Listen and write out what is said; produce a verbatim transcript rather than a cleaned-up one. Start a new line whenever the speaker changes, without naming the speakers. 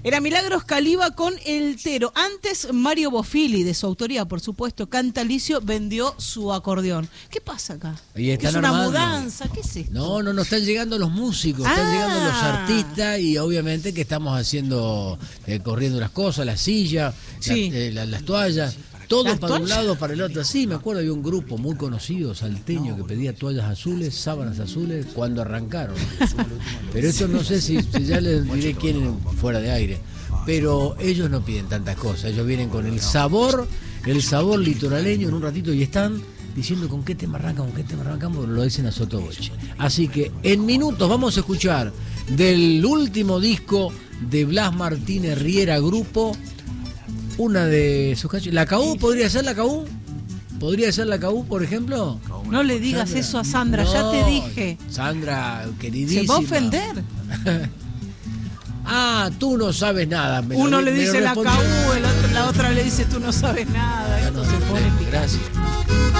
Era Milagros Caliba con El Tero. Antes, Mario Bofili, de su autoría, por supuesto, Cantalicio, vendió su acordeón. ¿Qué pasa acá?
¿Es
una
armando.
mudanza? ¿Qué es esto?
No, no, no, están llegando los músicos,
ah.
están llegando los artistas y obviamente que estamos haciendo, eh, corriendo las cosas, la silla,
sí.
la, eh, la, las toallas. Todo
¿Las
para
toallas?
un lado, para el otro. Sí, me acuerdo, había un grupo muy conocido, salteño, que pedía toallas azules, sábanas azules, cuando arrancaron. Pero eso no sé si, si ya les diré quién fuera de aire. Pero ellos no piden tantas cosas, ellos vienen con el sabor, el sabor litoraleño en un ratito y están diciendo con qué tema arrancan, con qué tema arrancamos, lo dicen a sotoboche. Así que en minutos vamos a escuchar del último disco de Blas Martínez Riera Grupo, una de sus canciones. ¿La C A U? ¿Podría ser la C A U? ¿Podría ser la C A U, por ejemplo?
No le digas
Sandra.
eso a Sandra,
No,
ya te dije.
Sandra, queridísima.
¿Se va a ofender?
Ah, tú no sabes nada. Me
Uno
lo,
le dice la C A U, el otro, la otra le dice tú no sabes nada. Esto se pone picante.
Gracias.